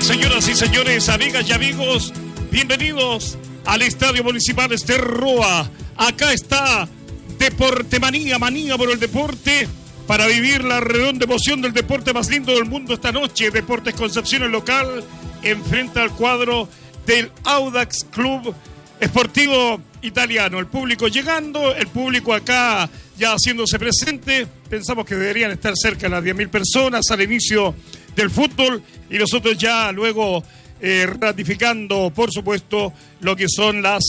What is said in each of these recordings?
Señoras y señores, amigas y amigos, bienvenidos al Estadio Municipal Ester Roa. Acá está Deportemanía, manía por el deporte, para vivir la redonda emoción del deporte más lindo del mundo esta noche. Deportes Concepción, el local, enfrenta al cuadro del Audax Club Esportivo Italiano. El público llegando, el público acá ya haciéndose presente. Pensamos que deberían estar cerca de las 10.000 personas al inicio del fútbol, y nosotros ya luego ratificando, por supuesto, lo que son las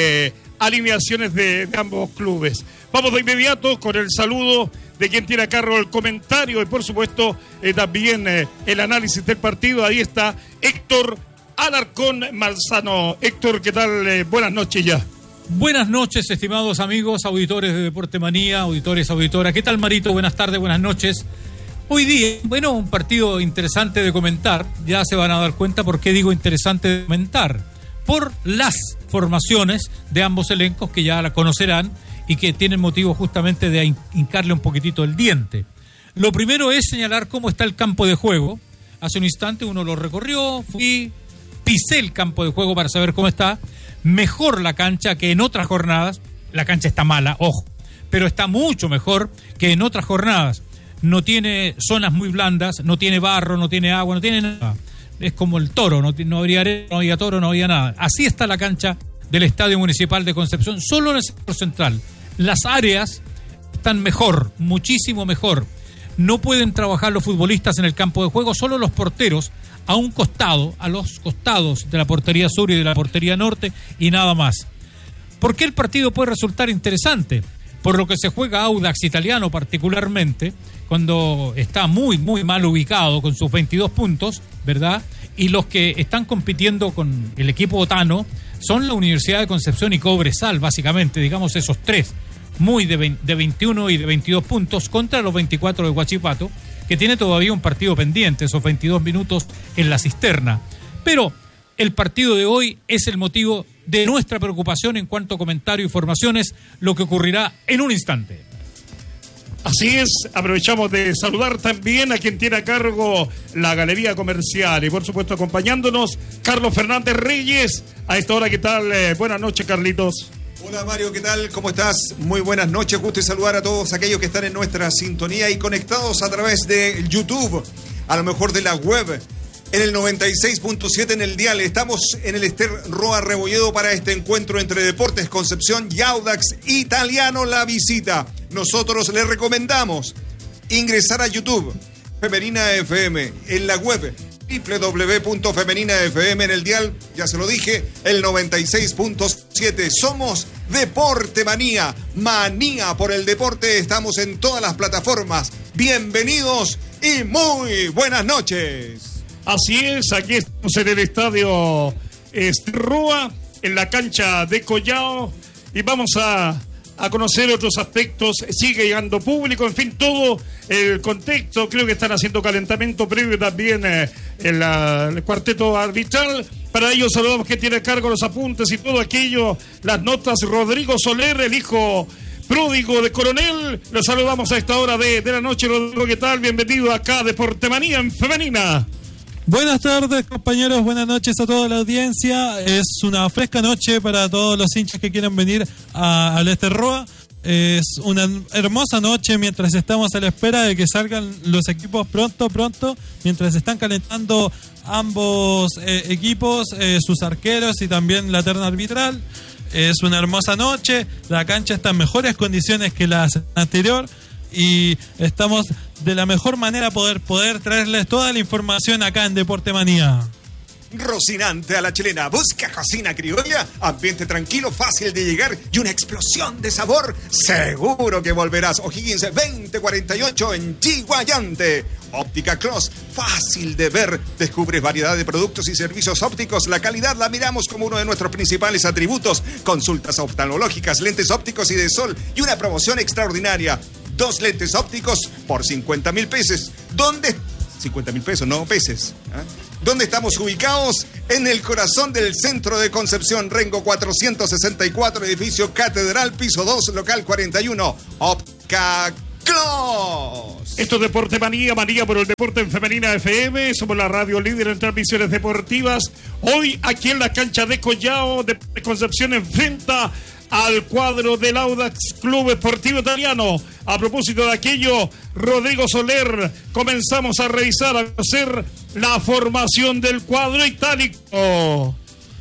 alineaciones de ambos clubes. Vamos de inmediato con el saludo de quien tiene a cargo el comentario y, por supuesto, también el análisis del partido. Ahí está Héctor Alarcón Manzano. Héctor, ¿qué tal? Buenas noches ya. Buenas noches, estimados amigos, auditores de Deportemanía, auditores, auditoras. ¿Qué tal, Marito? Buenas tardes, buenas noches. Hoy día, bueno, un partido interesante de comentar. Ya se van a dar cuenta por qué digo interesante de comentar. Por las formaciones de ambos elencos que ya la conocerán y que tienen motivo justamente de hincarle un poquitito el diente. Lo primero es señalar cómo está el campo de juego. Hace un instante uno lo recorrió, pisé el campo de juego para saber cómo está. Mejor la cancha que en otras jornadas. La cancha está mala, ojo, pero está mucho mejor que en otras jornadas. No tiene zonas muy blandas, no tiene barro, no tiene agua, no tiene nada. Es como el Toro, no habría arena, no había toro, no había nada. Así está la cancha del Estadio Municipal de Concepción, solo en el sector central. Las áreas están mejor, muchísimo mejor. No pueden trabajar los futbolistas en el campo de juego, solo los porteros a un costado, a los costados de la portería sur y de la portería norte, y nada más. ¿Por qué el partido puede resultar interesante? Por lo que se juega Audax Italiano particularmente, cuando está muy, muy mal ubicado con sus 22 puntos, ¿verdad? Y los que están compitiendo con el equipo otano son la Universidad de Concepción y Cobresal, básicamente, digamos esos tres, muy de 21 y de 22 puntos contra los 24 de Huachipato, que tiene todavía un partido pendiente, esos 22 minutos en la cisterna. Pero el partido de hoy es el motivo de nuestra preocupación en cuanto a comentario y formaciones, lo que ocurrirá en un instante. Así es, aprovechamos de saludar también a quien tiene a cargo la galería comercial y, por supuesto, acompañándonos, Carlos Fernández Reyes. A esta hora, ¿qué tal? Buenas noches, Carlitos. Hola, Mario, ¿qué tal? ¿Cómo estás? Muy buenas noches, gusto y saludar a todos aquellos que están en nuestra sintonía y conectados a través de YouTube, a lo mejor de la web, en el 96.7 en el dial. Estamos en el Ester Roa Rebolledo para este encuentro entre Deportes Concepción y Audax Italiano, la visita. Nosotros les recomendamos ingresar a YouTube, Femenina FM, en la web www.femeninafm, en el dial, ya se lo dije, el 96.7. Somos Deportemanía, manía por el deporte. Estamos en todas las plataformas. Bienvenidos y muy buenas noches. Así es, aquí estamos en el Estadio Ester Roa, en la cancha de Collao, y vamos a conocer otros aspectos. Sigue llegando público, en fin, todo el contexto. Creo que están haciendo calentamiento previo también el cuarteto arbitral. Para ello saludamos que tiene a cargo los apuntes y todo aquello, las notas, Rodrigo Soler, el hijo pródigo de Coronel. Los saludamos a esta hora de la noche. Rodrigo, ¿qué tal? Bienvenido acá a Deportemanía en Femenina. Buenas tardes, compañeros, buenas noches a toda la audiencia. Es una fresca noche para todos los hinchas que quieran venir al Ester Roa. Es una hermosa noche mientras estamos a la espera de que salgan los equipos pronto, mientras están calentando ambos equipos, sus arqueros y también la terna arbitral. Es una hermosa noche, la cancha está en mejores condiciones que la anterior y estamos de la mejor manera poder traerles toda la información acá en Deportemanía. Rocinante a la chilena, busca cocina criolla, ambiente tranquilo, fácil de llegar y una explosión de sabor. Seguro que volverás. O'Higgins 2048 en Chiguayante. Óptica Cross, fácil de ver. Descubres variedad de productos y servicios ópticos. La calidad la miramos como uno de nuestros principales atributos. Consultas oftalmológicas, lentes ópticos y de sol y una promoción extraordinaria. 2 lentes ópticos por 50.000 pesos. ¿Dónde? 50.000 pesos, no peces. ¿Dónde estamos ubicados? En el corazón del centro de Concepción, Rengo 464, edificio Catedral, piso 2, local 41. Óptica Cross. Esto es Deporte Manía, manía por el deporte en Femenina FM. Somos la radio líder en transmisiones deportivas. Hoy aquí en la cancha de Collao de Concepción enfrenta al cuadro del Audax Club Esportivo Italiano. A propósito de aquello, Rodrigo Soler, comenzamos a revisar, a conocer la formación del cuadro itálico.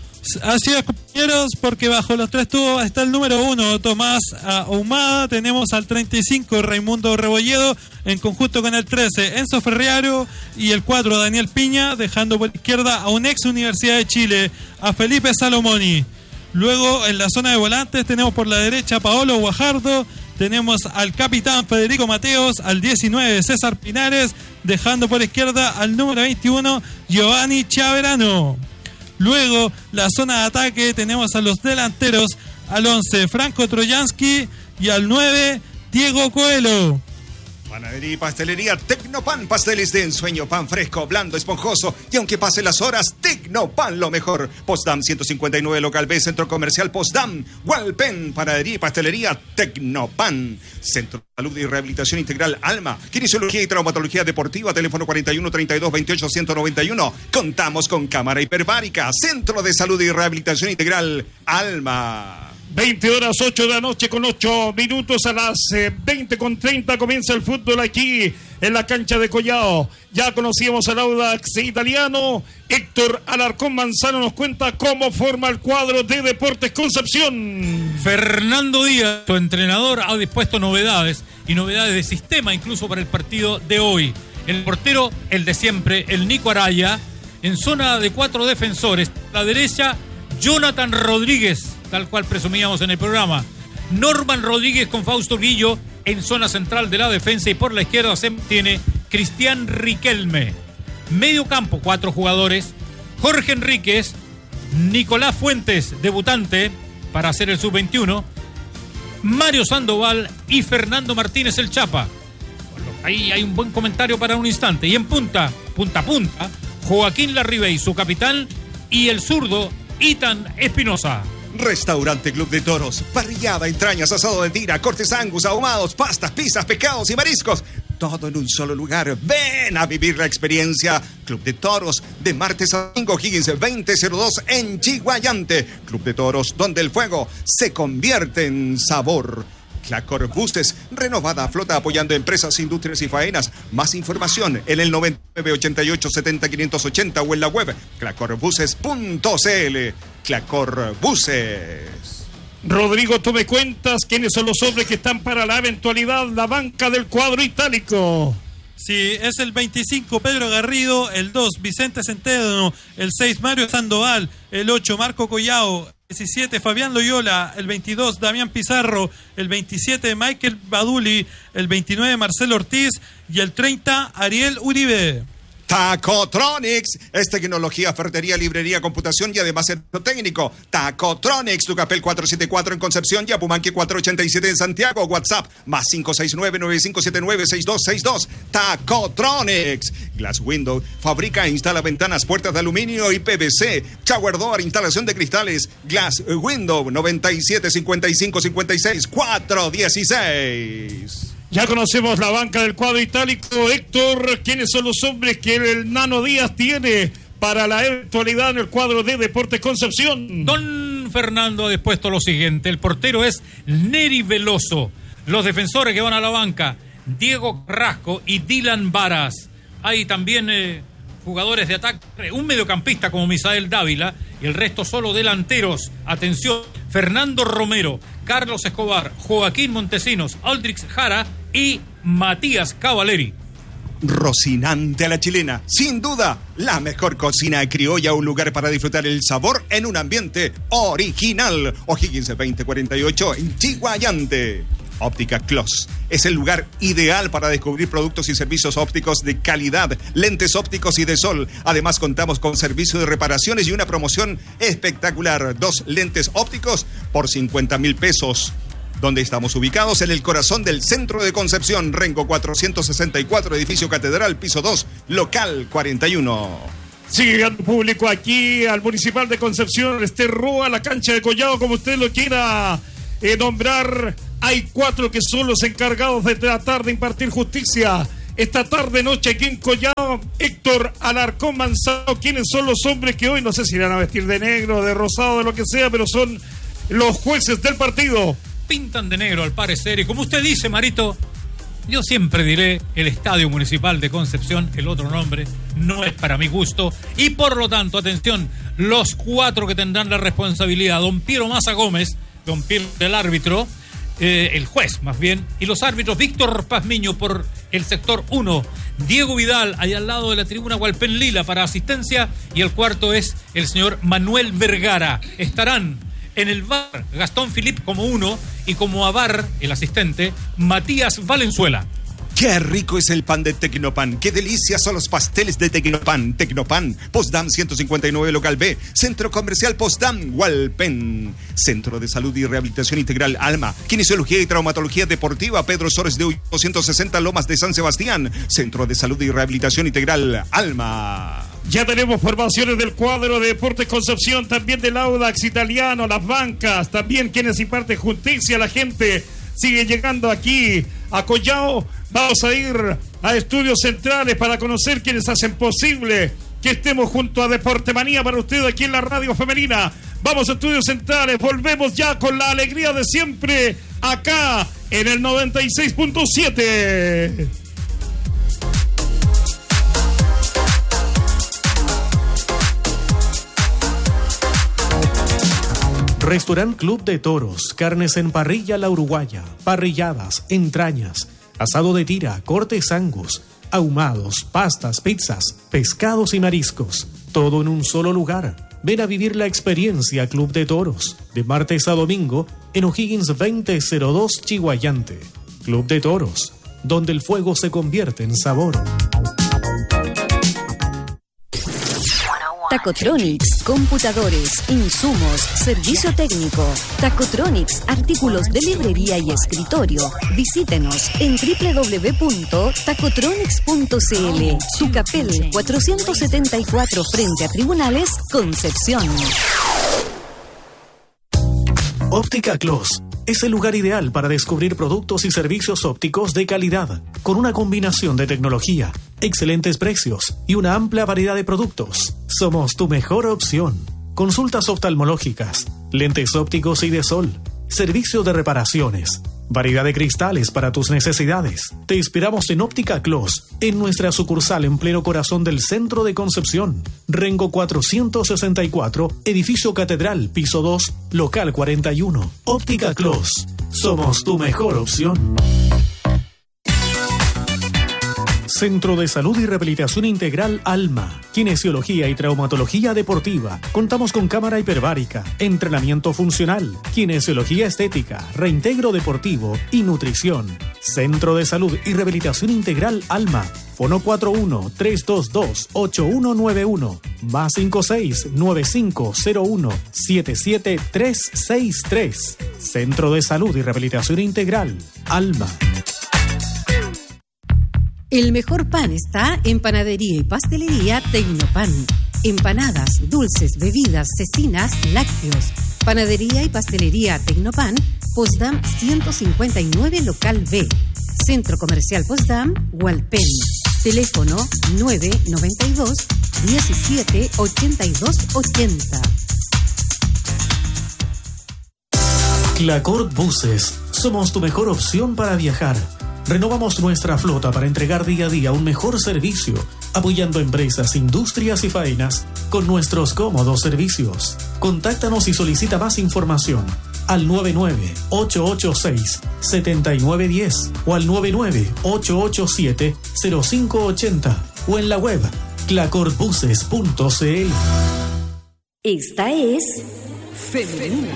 Así es, compañeros, porque bajo los tres tubos está el número 1, Tomás Ahumada. Tenemos al 35, Raimundo Rebolledo, en conjunto con el 13, Enzo Ferriaro, y el 4, Daniel Piña, dejando por izquierda a un ex Universidad de Chile, a Felipe Salomoni. Luego, en la zona de volantes, tenemos por la derecha a Paolo Guajardo, tenemos al capitán Federico Mateos, al 19, César Pinares, dejando por izquierda al número 21, Giovanni Chaverano. Luego, la zona de ataque, tenemos a los delanteros, al 11, Franco Trojansky, y al 9, Diego Coelho. Panadería y pastelería Tecnopan, pasteles de ensueño, pan fresco, blando, esponjoso, y aunque pasen las horas, Tecnopan lo mejor. Postdam 159, local B, Centro Comercial Postdam, Walpen, panadería y pastelería Tecnopan. Centro de Salud y Rehabilitación Integral Alma, kinesiología y traumatología deportiva, teléfono 41 32 28 191. Contamos con cámara hiperbárica. Centro de Salud y Rehabilitación Integral Alma. 20 horas 8 de la noche con 8 minutos. A las 20:30 comienza el fútbol aquí en la cancha de Collao. Ya conocíamos al Audax italiano. Héctor Alarcón Manzano nos cuenta cómo forma el cuadro de Deportes Concepción. Fernando Díaz, su entrenador, ha dispuesto novedades y novedades de sistema incluso para el partido de hoy. El portero, el de siempre, el Nico Araya, en zona de 4 defensores. A la derecha, Jonathan Rodríguez, tal cual presumíamos en el programa. Norman Rodríguez con Fausto Guillo en zona central de la defensa, y por la izquierda se tiene Cristian Riquelme. Medio campo, 4 jugadores: Jorge Enríquez, Nicolás Fuentes, debutante para hacer el sub-21, Mario Sandoval y Fernando Martínez el Chapa. Ahí hay un buen comentario para un instante. Y en punta, Joaquín Larribey, su capitán, y el zurdo Itan Espinosa. Restaurante Club de Toros, parrillada, entrañas, asado de tira, cortes Angus, ahumados, pastas, pizzas, pescados y mariscos. Todo en un solo lugar. Ven a vivir la experiencia. Club de Toros, de martes a domingo, Higgins 2002 en Chiguayante. Club de Toros, donde el fuego se convierte en sabor. Clacor Buses, renovada flota apoyando empresas, industrias y faenas. Más información en el 9988700580 o en la web clacorbuses.cl. Clacor Buses. Rodrigo, tú me cuentas quiénes son los hombres que están para la eventualidad, la banca del cuadro itálico. Sí, es el 25, Pedro Garrido, el 2, Vicente Centeno, el 6, Mario Sandoval, el 8, Marco Collao, el 17, Fabián Loyola, el 22, Damián Pizarro, el 27, Michael Baduli, el 29, Marcelo Ortiz, y el 30, Ariel Uribe. Tacotronics es tecnología, ferretería, librería, computación y además centro técnico. Tacotronics, Tucapel 474 en Concepción y Apumanque 487 en Santiago. WhatsApp más 569-9579-6262. Tacotronics. Glass Window, fabrica e instala ventanas, puertas de aluminio y PVC. Shower Door, instalación de cristales. Glass Window 975556-416. Ya conocemos la banca del cuadro itálico. Héctor, ¿quiénes son los hombres que el Nano Díaz tiene para la eventualidad en el cuadro de Deportes Concepción? Don Fernando ha dispuesto lo siguiente: el portero es Neri Veloso. Los defensores que van a la banca, Diego Carrasco y Dylan Varas. Hay también jugadores de ataque, un mediocampista como Misael Dávila, y el resto solo delanteros. Atención: Fernando Romero, Carlos Escobar, Joaquín Montesinos, Aldrich Jara y Matías Cavaleri. Rocinante a la chilena, sin duda, la mejor cocina criolla, un lugar para disfrutar el sabor en un ambiente original. O'Higgins 2048 en Chiguayante. Óptica Clos es el lugar ideal para descubrir productos y servicios ópticos de calidad, lentes ópticos y de sol. Además, contamos con servicio de reparaciones y una promoción espectacular: 2 lentes ópticos por 50.000 pesos. Donde estamos ubicados en el corazón del centro de Concepción, Rengo 464, edificio Catedral, piso 2, local 41. Sigue llegando público aquí al Municipal de Concepción, Rúa, la cancha de Collao, como usted lo quiera nombrar. Hay 4 que son los encargados de tratar de impartir justicia esta tarde noche aquí en Collao. Héctor Alarcón Manzano, ¿quiénes son los hombres que hoy, no sé si irán a vestir de negro, de rosado, de lo que sea, pero son los jueces del partido? Pintan de negro al parecer, y como usted dice, Marito, yo siempre diré el Estadio Municipal de Concepción, el otro nombre no es para mi gusto, y por lo tanto, atención, los 4 que tendrán la responsabilidad: don Piero Maza Gómez, don Piero el árbitro, el juez más bien, y los árbitros: Víctor Pazmiño por el sector 1, Diego Vidal allá al lado de la tribuna Hualpén Lila para asistencia, y el cuarto es el señor Manuel Vergara. Estarán en el VAR Gastón Filip como 1 y como AVAR, el asistente, Matías Valenzuela. ¡Qué rico es el pan de Tecnopan! ¡Qué delicias son los pasteles de Tecnopan! Tecnopan, Postdam 159 Local B, Centro Comercial Postdam, Hualpén. Centro de Salud y Rehabilitación Integral Alma, Kinesiología y Traumatología Deportiva, Pedro Sores de Uy, 260 Lomas de San Sebastián. Centro de Salud y Rehabilitación Integral Alma. Ya tenemos formaciones del cuadro de Deportes Concepción, también del Audax Italiano, las bancas, también quienes imparten justicia. La gente sigue llegando aquí a Collao. Vamos a ir a Estudios Centrales para conocer quienes hacen posible que estemos junto a Deporte Manía para usted aquí en la radio femenina. Vamos a Estudios Centrales, volvemos ya con la alegría de siempre acá en el 96.7. Restaurant Club de Toros, carnes en parrilla La Uruguaya, parrilladas, entrañas, asado de tira, cortes angus, ahumados, pastas, pizzas, pescados y mariscos. Todo en un solo lugar. Ven a vivir la experiencia Club de Toros, de martes a domingo, en O'Higgins 2002 Chihuayante. Club de Toros, donde el fuego se convierte en sabor. Tacotronics, computadores, insumos, servicio técnico. Tacotronics, artículos de librería y escritorio. Visítenos en www.tacotronics.cl. Tucapel 474 frente a Tribunales, Concepción. Óptica Clos es el lugar ideal para descubrir productos y servicios ópticos de calidad, con una combinación de tecnología, excelentes precios y una amplia variedad de productos. Somos tu mejor opción. Consultas oftalmológicas, lentes ópticos y de sol, servicio de reparaciones, variedad de cristales para tus necesidades. Te esperamos en Óptica Clos, en nuestra sucursal en pleno corazón del centro de Concepción. Rengo 464, Edificio Catedral, piso 2, local 41. Óptica Clos. Somos tu mejor opción. Centro de Salud y Rehabilitación Integral Alma, Kinesiología y Traumatología Deportiva. Contamos con cámara hiperbárica, entrenamiento funcional, kinesiología estética, reintegro deportivo y nutrición. Centro de Salud y Rehabilitación Integral Alma. Fono 41-322-8191, más 56-9501-77363. Centro de Salud y Rehabilitación Integral Alma. El mejor pan está en Panadería y Pastelería Tecnopan. Empanadas, dulces, bebidas, cecinas, lácteos. Panadería y Pastelería Tecnopan, Postdam 159 Local B. Centro Comercial Postdam, Hualpén. Teléfono 992 17 82 80. Clacort Buses. Somos tu mejor opción para viajar. Renovamos nuestra flota para entregar día a día un mejor servicio, apoyando empresas, industrias y faenas con nuestros cómodos servicios. Contáctanos y solicita más información al 99-886-7910 o al 99-887-0580 o en la web clacortbuses.cl. Esta es Femenina.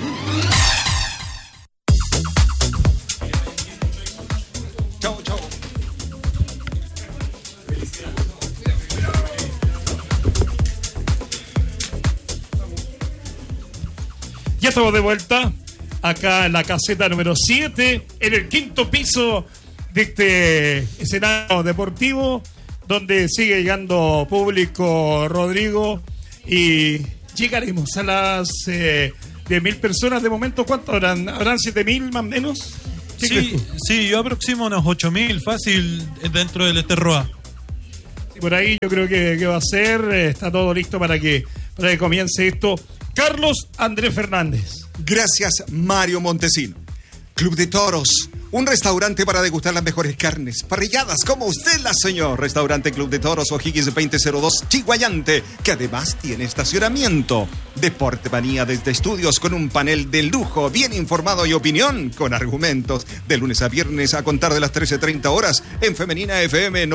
Ya estamos de vuelta acá en la caseta número 7, en el quinto piso de este escenario deportivo, donde sigue llegando público, Rodrigo, y llegaremos a las 10.000 personas de momento. ¿Cuánto habrán? ¿Habrán 7.000 más o menos? Sí, yo aproximo unos 8.000 fácil dentro del Esterroa. Sí, por ahí yo creo que va a ser, está todo listo para que comience esto. Carlos Andrés Fernández. Gracias, Mario Montesino. Club de Toros, un restaurante para degustar las mejores carnes, parrilladas como usted las soñó. Restaurante Club de Toros, O'Higgins 2002, Chiguayante, que además tiene estacionamiento. Deporte Manía desde estudios con un panel de lujo, bien informado y opinión con argumentos. De lunes a viernes a contar de las 13:30 horas en Femenina FM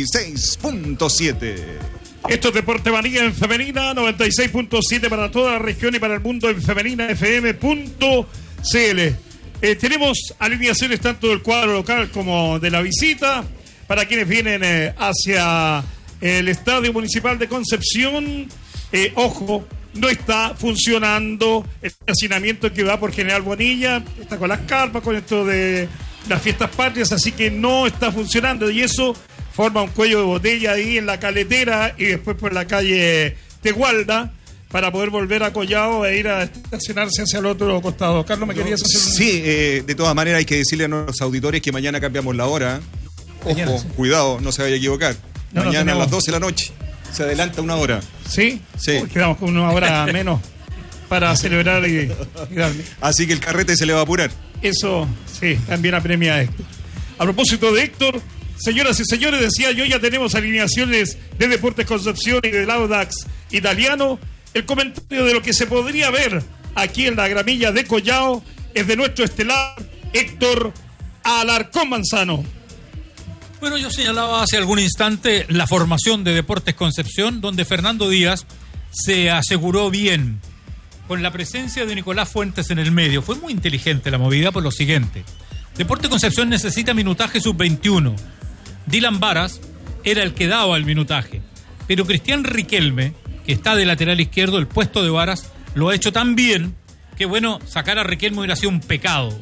96.7. Esto es Deporte Manía en Femenina 96.7 para toda la región y para el mundo en femeninafm.cl. Tenemos alineaciones tanto del cuadro local como de la visita. Para quienes vienen hacia el Estadio Municipal de Concepción, ojo, no está funcionando el estacionamiento que va por General Bonilla. Está con las carpas, con esto de las fiestas patrias, así que no está funcionando. Y eso forma un cuello de botella ahí en la Caletera y después por la calle Tegualda, para poder volver a Collao e ir a estacionarse hacia el otro costado. Carlos, ¿me querías hacer un... Sí, de todas maneras hay que decirle a nuestros auditores que mañana cambiamos la hora. Ojo, Mañana, sí. Cuidado, no se vaya a equivocar. No, mañana tenemos... a las 12 de la noche. Se adelanta una hora. ¿Sí? Sí. Uy, quedamos con una hora menos para celebrar y darle. Así que el carrete se le va a apurar. Eso, sí, también apremia a Héctor. A propósito de Héctor, señoras y señores, decía yo, ya tenemos alineaciones de Deportes Concepción y del Audax Italiano. El comentario de lo que se podría ver aquí en la gramilla de Collao es de nuestro estelar Héctor Alarcón Manzano. Bueno, yo señalaba hace algún instante la formación de Deportes Concepción, donde Fernando Díaz se aseguró bien con la presencia de Nicolás Fuentes en el medio. Fue muy inteligente la movida por lo siguiente. Deportes Concepción necesita minutaje sub-21. Dylan Varas era el que daba el minutaje, pero Cristian Riquelme, que está de lateral izquierdo, el puesto de Varas lo ha hecho tan bien que, bueno, sacar a Riquelme hubiera sido un pecado.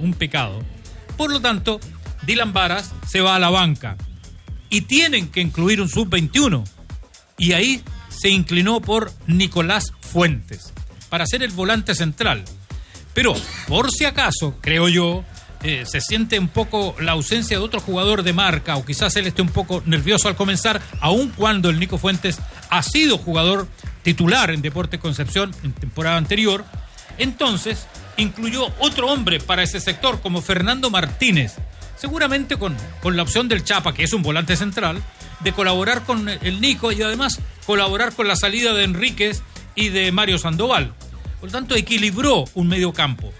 Por lo tanto, Dylan Varas se va a la banca y tienen que incluir un sub-21, y ahí se inclinó por Nicolás Fuentes para ser el volante central. Pero, por si acaso, creo yo, se siente un poco la ausencia de otro jugador de marca, o quizás él esté un poco nervioso al comenzar, aun cuando el Nico Fuentes ha sido jugador titular en Deportes Concepción en temporada anterior. Entonces incluyó otro hombre para ese sector, como Fernando Martínez, seguramente con la opción del Chapa, que es un volante central, de colaborar con el Nico y además colaborar con la salida de Enríquez y de Mario Sandoval. Por lo tanto, equilibró un medio campo.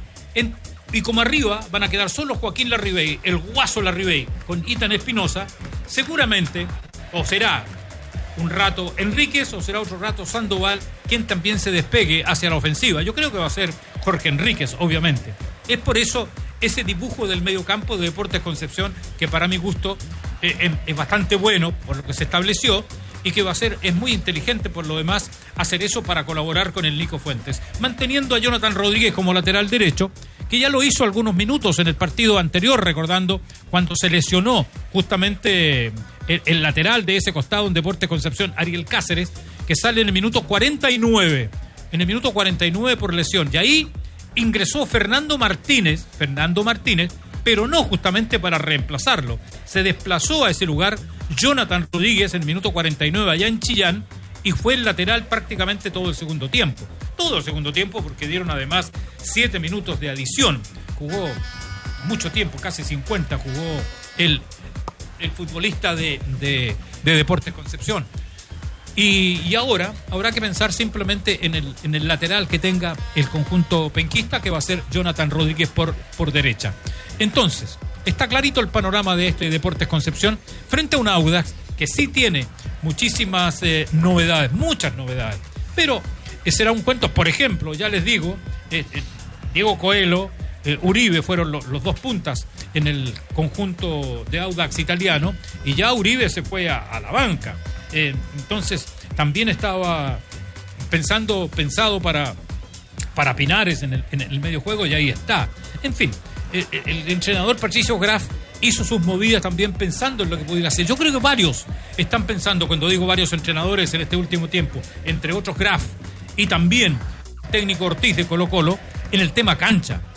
Y como arriba van a quedar solo Joaquín Larribey, el guaso Larribey, con Ethan Espinosa, seguramente, o será un rato Enríquez o será otro rato Sandoval quien también se despegue hacia la ofensiva. Yo creo que va a ser Jorge Enríquez, obviamente. Es por eso ese dibujo del mediocampo de Deportes Concepción, que para mi gusto es bastante bueno por lo que se estableció, y que es muy inteligente por lo demás hacer eso para colaborar con el Nico Fuentes, manteniendo a Jonathan Rodríguez como lateral derecho, que ya lo hizo algunos minutos en el partido anterior, recordando cuando se lesionó justamente el lateral de ese costado en Deportes Concepción, Ariel Cáceres, que sale en el minuto 49, por lesión, y ahí ingresó Fernando Martínez, pero no justamente para reemplazarlo. Se desplazó a ese lugar Jonathan Rodríguez en el minuto 49 allá en Chillán, y fue el lateral prácticamente todo el segundo tiempo. Porque dieron además 7 minutos de adición. Jugó mucho tiempo, casi 50 jugó el futbolista de Deportes Concepción. Y ahora habrá que pensar simplemente en el lateral que tenga el conjunto penquista, que va a ser Jonathan Rodríguez por derecha. Entonces, está clarito el panorama de este Deportes Concepción frente a un Audax que sí tiene muchísimas novedades, muchas novedades. Pero será un cuento, por ejemplo, ya les digo, Diego Coelho, Uribe fueron los dos puntas en el conjunto de Audax Italiano, y ya Uribe se fue a la banca. Entonces también estaba pensado para Pinares en el medio juego, y ahí está. En fin, el entrenador Patricio Graf hizo sus movidas también pensando en lo que pudiera hacer. Yo creo que varios están pensando, cuando digo varios entrenadores en este último tiempo, entre otros Graf y también técnico Ortiz de Colo-Colo, en el tema cancha.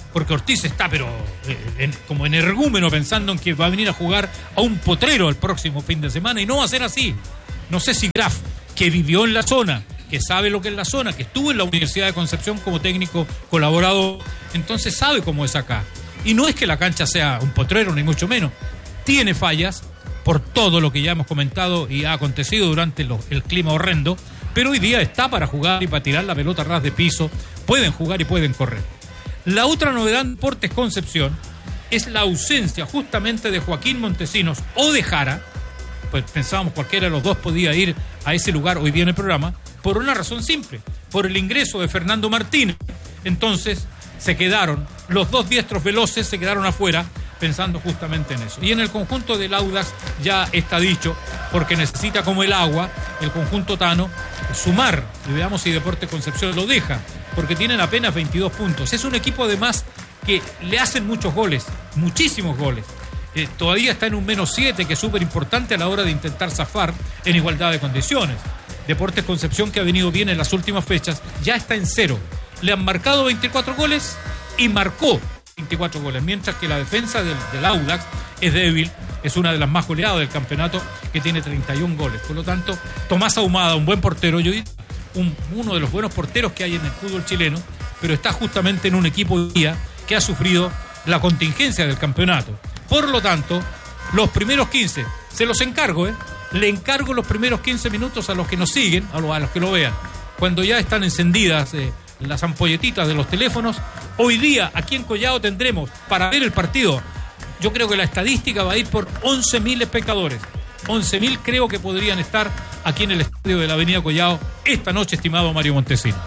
porque Ortiz está pero como energúmeno pensando en que va a venir a jugar a un potrero el próximo fin de semana, y no va a ser así. No sé si Graf, que vivió en la zona, que sabe lo que es la zona, que estuvo en la Universidad de Concepción como técnico colaborador, entonces sabe cómo es acá. Y no es que la cancha sea un potrero, ni mucho menos. Tiene fallas por todo lo que ya hemos comentado y ha acontecido durante el clima horrendo, pero hoy día está para jugar y para tirar la pelota a ras de piso. Pueden jugar y pueden correr. La otra novedad en Deportes Concepción es la ausencia justamente de Joaquín Montesinos o de Jara. Pues pensábamos cualquiera de los dos podía ir a ese lugar hoy día en el programa, por una razón simple, por el ingreso de Fernando Martínez. Entonces se quedaron, los dos diestros veloces se quedaron afuera, pensando justamente en eso. Y en el conjunto del Audax ya está dicho, porque necesita como el agua, el conjunto tano, sumar. Y veamos si Deportes Concepción lo deja, porque tienen apenas 22 puntos. Es un equipo además que le hacen muchos goles, muchísimos goles. Todavía está en un -7, que es súper importante a la hora de intentar zafar en igualdad de condiciones. Deportes Concepción, que ha venido bien en las últimas fechas, ya está en 0. Le han marcado 24 goles y marcó 24 goles, mientras que la defensa del Audax es débil, es una de las más goleadas del campeonato, que tiene 31 goles. Por lo tanto, Tomás Ahumada, un buen portero, yo diría, uno de los buenos porteros que hay en el fútbol chileno, pero está justamente en un equipo hoy día que ha sufrido la contingencia del campeonato. Por lo tanto, los primeros 15, se los encargo, le encargo los primeros 15 minutos a los que nos siguen, a los que lo vean, cuando ya están encendidas las ampolletitas de los teléfonos. Hoy día, aquí en Collao, tendremos, para ver el partido, yo creo que la estadística va a ir por 11.000 espectadores. 11.000 creo que podrían estar aquí en el estadio de la Avenida Collao esta noche, estimado Mario Montesinos.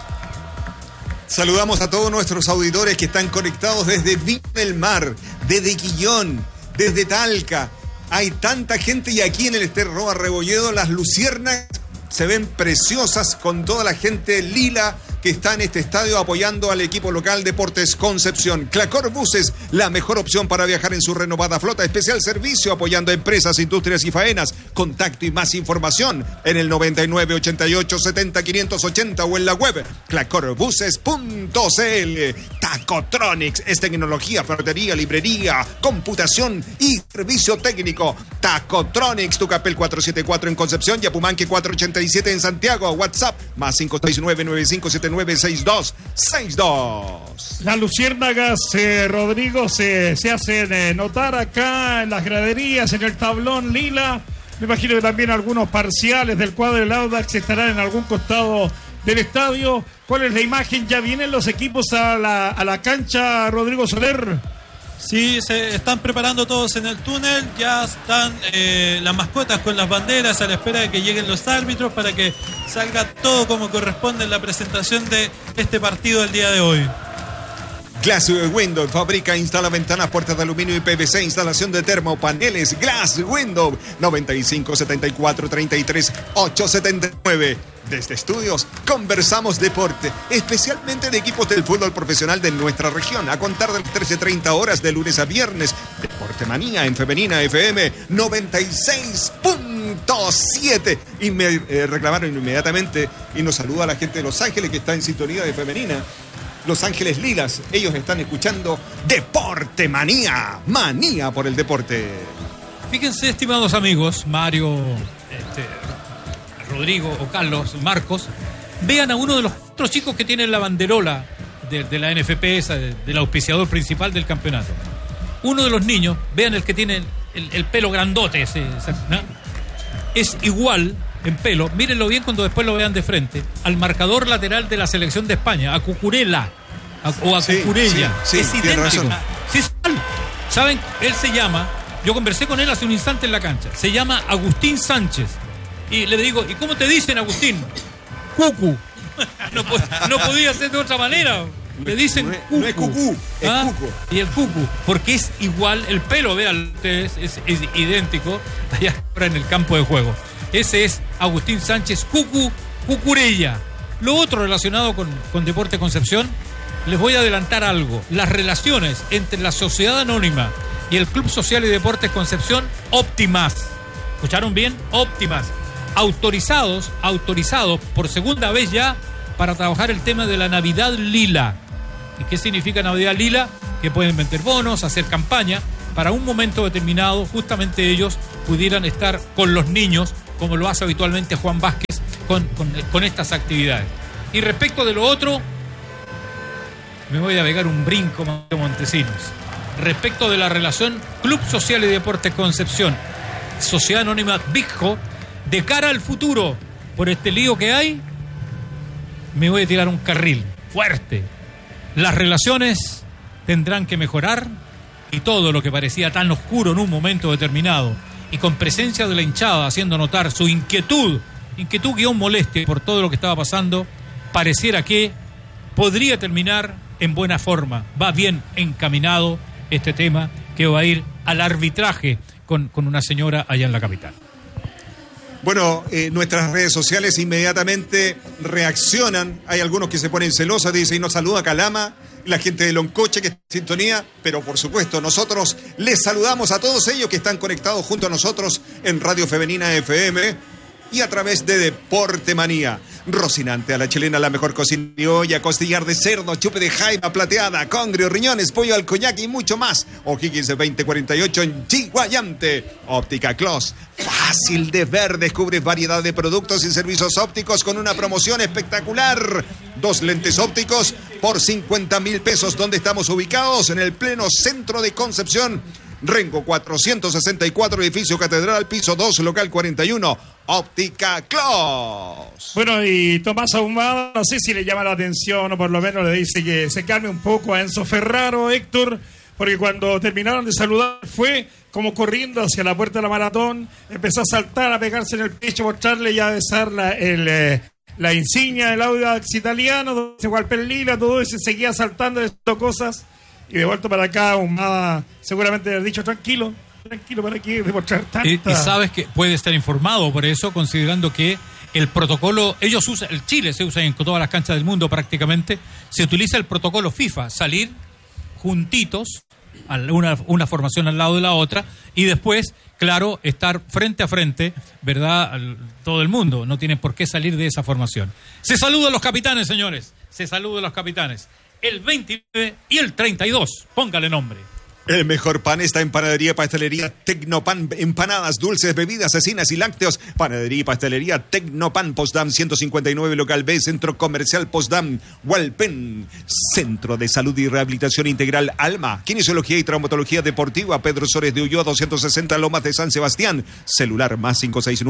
Saludamos a todos nuestros auditores que están conectados desde Viña del Mar, desde Quillón, desde Talca. Hay tanta gente, y aquí en el Roa Rebolledo las luciernas se ven preciosas con toda la gente lila que está en este estadio apoyando al equipo local Deportes Concepción. Clacor Buses, la mejor opción para viajar en su renovada flota. Especial servicio apoyando a empresas, industrias y faenas. Contacto y más información en el 99 88 70 580 o en la web clacorbuses.cl. Tacotronics es tecnología, ferretería, librería, computación y servicio técnico. Tacotronics, Tucapel 474 en Concepción y Apumanque 487 en Santiago. WhatsApp más 569-9579-6262. Las luciérnagas, Rodrigo, se hacen notar acá en las graderías, en el tablón lila. Me imagino que también algunos parciales del cuadro del Audax estarán en algún costado del estadio. ¿Cuál es la imagen? ¿Ya vienen los equipos a la cancha, Rodrigo Soler? Sí, se están preparando todos en el túnel, ya están las mascotas con las banderas a la espera de que lleguen los árbitros para que salga todo como corresponde en la presentación de este partido del día de hoy. Glass Window, fabrica, instala ventanas, puertas de aluminio y PVC, instalación de termopaneles. Glass Window, 95 74 33 879. Desde estudios conversamos deporte, especialmente de equipos del fútbol profesional de nuestra región, a contar de las 13:30 horas de lunes a viernes. Deporte Manía en Femenina FM 96.7. Y me reclamaron inmediatamente, y nos saluda a la gente de Los Ángeles que está en sintonía de Femenina. Los Ángeles Lilas, ellos están escuchando Deporte Manía, manía por el deporte. Fíjense, estimados amigos, Mario, Rodrigo o Carlos, Marcos, vean a uno de los otros chicos que tienen la banderola de la NFP, esa, del auspiciador principal del campeonato. Uno de los niños, vean el que tiene el pelo grandote, ¿no? Es igual en pelo, mírenlo bien cuando después lo vean de frente, al marcador lateral de la selección de España, a Cucurella, o a Cucurella. Sí, es idéntico. Sí, es igual. ¿Saben? Él se llama, yo conversé con él hace un instante en la cancha, se llama Agustín Sánchez. Y le digo, ¿y cómo te dicen, Agustín? Cucu. No podía ser de otra manera. Le dicen Cucu. No es Cucú, es Cucu. Y el Cucu, porque es igual, el pelo, vean ustedes, es idéntico allá en el campo de juego. Ese es Agustín Sánchez Cucurella. Lo otro relacionado con Deporte Concepción, les voy a adelantar algo. Las relaciones entre la Sociedad Anónima y el Club Social y Deportes Concepción, óptimas. ¿Escucharon bien? Óptimas. Autorizados por segunda vez ya para trabajar el tema de la Navidad Lila. ¿Y qué significa Navidad Lila? Que pueden vender bonos, hacer campaña, para un momento determinado justamente ellos pudieran estar con los niños, como lo hace habitualmente Juan Vázquez con estas actividades. Y respecto de lo otro, me voy a pegar un brinco, Montesinos. Respecto de la relación Club Social y Deportes Concepción, Sociedad Anónima Vigjo, de cara al futuro, por este lío que hay, me voy a tirar un carril fuerte. Las relaciones tendrán que mejorar y todo lo que parecía tan oscuro en un momento determinado y con presencia de la hinchada haciendo notar su inquietud guión molestia por todo lo que estaba pasando, pareciera que podría terminar en buena forma. Va bien encaminado este tema que va a ir al arbitraje con una señora allá en la capital. Bueno, nuestras redes sociales inmediatamente reaccionan. Hay algunos que se ponen celosos, dicen, y nos saluda Calama, la gente de Loncoche que está en sintonía, pero por supuesto nosotros les saludamos a todos ellos que están conectados junto a nosotros en Radio Femenina FM y a través de Deporte Manía. Rocinante a la chilena, la mejor cocina criolla, costillar de cerdo, chupe de jaima plateada, congrio, riñones, pollo al coñac y mucho más. O'Higgins 2048 en Chiguayante. Óptica Clos, fácil de ver, descubre variedad de productos y servicios ópticos con una promoción espectacular. 2 lentes ópticos por 50.000 pesos. ¿Dónde estamos ubicados? En el pleno centro de Concepción. Rengo 464, edificio Catedral, piso 2, local 41, Óptica Clos. Bueno, y Tomás Ahumada, no sé si le llama la atención o por lo menos le dice que se calme un poco a Enzo Ferraro, Héctor, porque cuando terminaron de saludar fue como corriendo hacia la puerta de la maratón, empezó a saltar, a pegarse en el pecho, mostrarle y a besar la insignia del Audax Italiano, se golpea el lila, todo eso, seguía saltando, haciendo cosas. Y de vuelta para acá, Ahumada seguramente ha dicho tranquilo, para que demostrar tanta. Y sabes que puede estar informado por eso, considerando que el protocolo, ellos usan, el Chile se usa en todas las canchas del mundo prácticamente, se utiliza el protocolo FIFA, salir juntitos, una formación al lado de la otra, y después, claro, estar frente a frente, ¿verdad? Todo el mundo, no tienen por qué salir de esa formación. Se saludan los capitanes, señores, se saludan los capitanes. El 29 y el 32, póngale nombre. El mejor pan está en Panadería y Pastelería Tecnopan. Empanadas, dulces, bebidas, cecinas y lácteos. Panadería y Pastelería Tecnopan. Postdam 159, local B, Centro Comercial Postdam, Hualpén. Centro de Salud y Rehabilitación Integral Alma. Kinesiología y Traumatología Deportiva. Pedro Sores de Ulloa 260, Lomas de San Sebastián. Celular más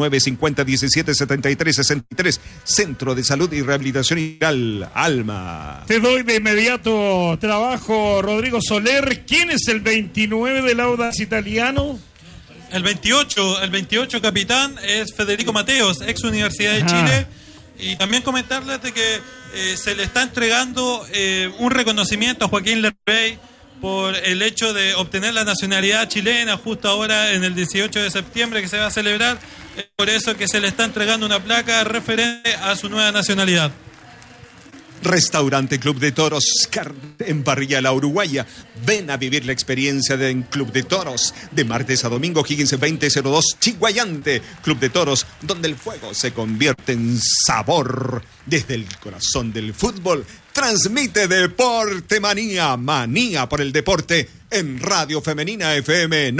569-5017-7363. Centro de Salud y Rehabilitación Integral Alma. Te doy de inmediato trabajo, Rodrigo Soler. ¿Quién es el 29 del Audax Italiano? El 28 capitán es Federico Mateos, ex Universidad de Chile. Y también comentarles de que se le está entregando un reconocimiento a Joaquín Lerrey por el hecho de obtener la nacionalidad chilena justo ahora en el 18 de septiembre que se va a celebrar. Por eso que se le está entregando una placa referente a su nueva nacionalidad. Restaurante Club de Toros en Parrilla La Uruguaya. Ven a vivir la experiencia de Club de Toros. De martes a domingo, Higgins 2002, Chiguayante. Club de Toros, donde el fuego se convierte en sabor. Desde el corazón del fútbol, transmite Deporte Manía. Manía por el deporte en Radio Femenina FM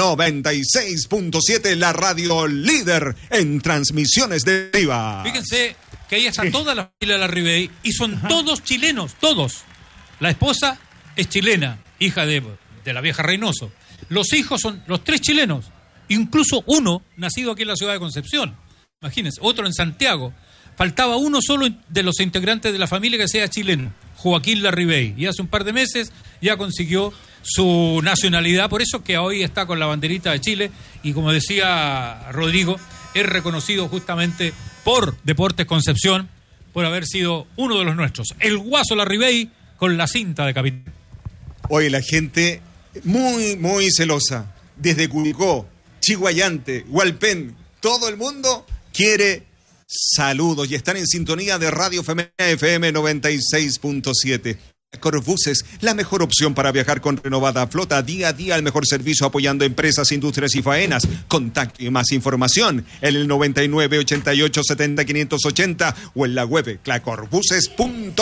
96.7, la radio líder en transmisiones de arriba. Fíjense que ahí está toda la familia de la Ribey y son todos chilenos, todos. La esposa es chilena, hija de la vieja Reynoso. Los hijos son los 3 chilenos, incluso uno nacido aquí en la ciudad de Concepción. Imagínense, otro en Santiago. Faltaba uno solo de los integrantes de la familia que sea chileno, Joaquín Larribey. Y hace un par de meses ya consiguió su nacionalidad, por eso que hoy está con la banderita de Chile y como decía Rodrigo, es reconocido justamente por Deportes Concepción por haber sido uno de los nuestros. El Guaso Larribey con la cinta de capitán. Hoy la gente muy, muy celosa. Desde Curicó, Chiguayante, Hualpén, todo el mundo quiere saludos y están en sintonía de Radio Femenina FM 96.7. Corbuses, la mejor opción para viajar con renovada flota, día a día el mejor servicio apoyando empresas, industrias y faenas. Contacto y más información en el 99 88 70 580 o en la web clacorbuses.cl.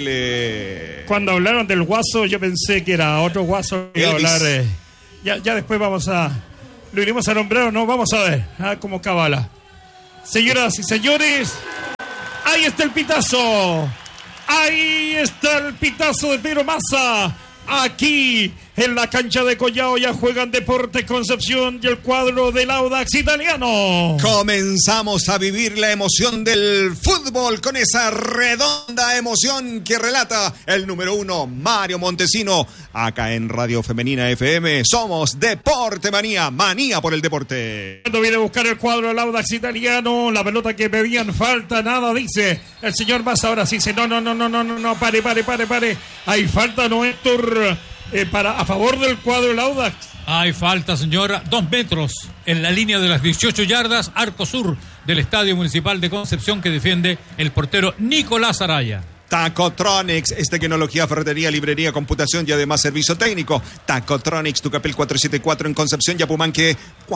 Cuando hablaron del guaso, yo pensé que era otro guaso que iba a hablar. Ya después lo iremos a nombrar o no, vamos a ver cómo cabala. Señoras y señores, ahí está el pitazo. Ahí está el pitazo de Pedro Massa. Aquí en la cancha de Collao ya juegan Deportes Concepción y el cuadro del Audax Italiano. Comenzamos a vivir la emoción del fútbol con esa redonda emoción que relata el número 1, Mario Montesino. Acá en Radio Femenina FM somos Deporte Manía, manía por el deporte. Cuando viene a buscar el cuadro del Audax Italiano, la pelota que pedían falta, nada dice el señor Massa. Ahora sí dice, no, pare. Hay falta, ¿no, Héctor? A favor del cuadro del Audax. Hay falta, señora. 2 metros en la línea de las 18 yardas, arco sur del Estadio Municipal de Concepción, que defiende el portero Nicolás Araya. Tacotronics es tecnología, ferretería, librería, computación y además servicio técnico. Tacotronics, Tucapel 474 en Concepción y Apumanque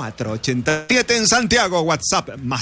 487 en Santiago. WhatsApp más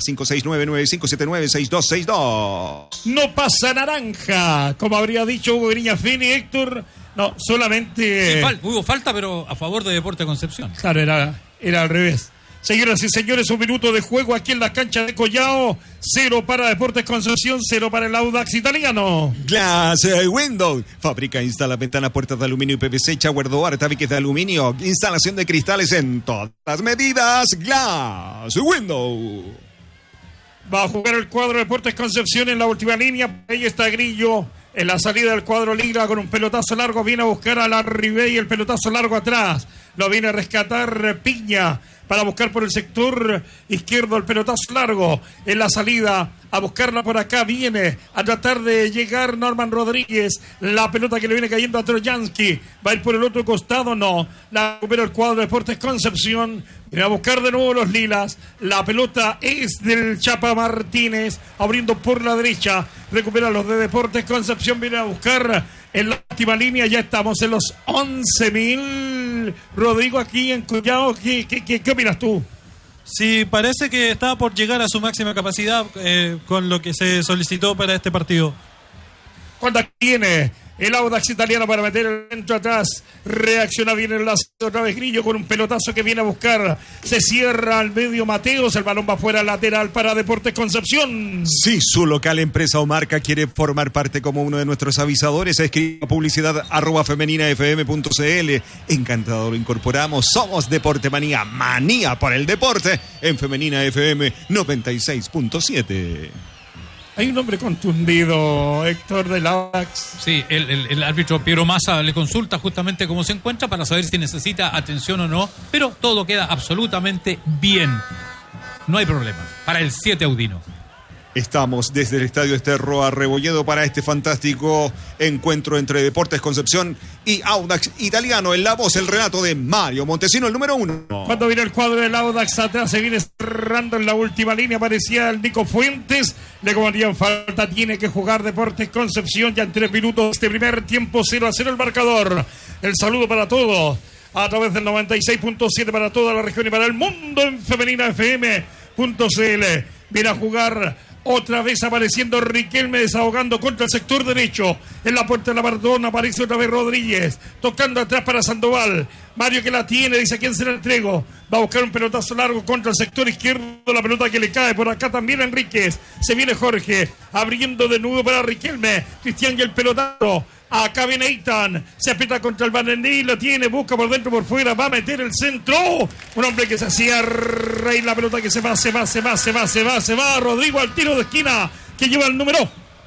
569-9579-6262. No pasa naranja, como habría dicho Hugo Griñafini, Héctor. No, solamente... Sí, hubo falta, pero a favor de Deportes Concepción. Claro, era al revés. Señoras y señores, 1 minuto de juego aquí en la cancha de Collao. 0 para Deportes Concepción, 0 para el Audax Italiano. Glass Window. Fabrica e instala ventanas, puertas de aluminio y PVC, shower door, tabiques de aluminio, instalación de cristales en todas las medidas. Glass Window. Va a jugar el cuadro de Deportes Concepción en la última línea. Ahí está Grillo en la salida del cuadro Liga con un pelotazo largo. Viene a buscar a la Ribey y el pelotazo largo atrás. Lo viene a rescatar Piña para buscar por el sector izquierdo el pelotazo largo en la salida. A buscarla por acá viene a tratar de llegar Norman Rodríguez. La pelota que le viene cayendo a Trojansky. Va a ir por el otro costado, no. La recupera el cuadro de Deportes Concepción. Viene a buscar de nuevo los lilas. La pelota es del Chapa Martínez. Abriendo por la derecha. Recupera los de Deportes Concepción. Viene a buscar en la última línea. Ya estamos en los 11.000. Rodrigo, aquí en Collao. ¿Qué opinas tú? Sí, parece que está por llegar a su máxima capacidad con lo que se solicitó para este partido. Cuando tiene el Audax Italiano para meter el centro atrás, reacciona bien el lazo otra vez Grillo con un pelotazo que viene a buscar. Se cierra al medio Mateos, el balón va fuera lateral para Deportes Concepción. Si su local, empresa o marca quiere formar parte como uno de nuestros avisadores, escriba publicidad @femeninafm.cl. Encantado, lo incorporamos. Somos Deporte Manía, manía por el deporte en Femenina FM 96.7. Hay un hombre contundido, Héctor del Audax. Sí, el árbitro Piero Massa le consulta justamente cómo se encuentra para saber si necesita atención o no, pero todo queda absolutamente bien. No hay problema para el 7 Audino. Estamos desde el Estadio Esterroa Rebolledo para este fantástico encuentro entre Deportes Concepción y Audax Italiano. En la voz, el relato de Mario Montesino, el número 1. Cuando viene el cuadro del Audax atrás, se viene cerrando en la última línea. Aparecía el Nico Fuentes. Le cometían falta. Tiene que jugar Deportes Concepción ya en 3 minutos. Este primer tiempo 0-0 el marcador. El saludo para todos a través del 96.7 para toda la región y para el mundo en femeninafm.cl. Viene a jugar otra vez apareciendo Riquelme, desahogando contra el sector derecho. En la puerta de la Bardona aparece otra vez Rodríguez, tocando atrás para Sandoval. Mario que la tiene, dice: ¿quién se la entrego? Va a buscar un pelotazo largo contra el sector izquierdo. La pelota que le cae por acá también a Enríquez. Se viene Jorge, abriendo de nuevo para Riquelme. Cristian y el pelotazo. Acá viene Eitan, se aprieta contra el Banendí, lo tiene, busca por dentro, por fuera, va a meter el centro. Un hombre que se hacía rey, la pelota que se va. Rodrigo al tiro de esquina, que lleva el número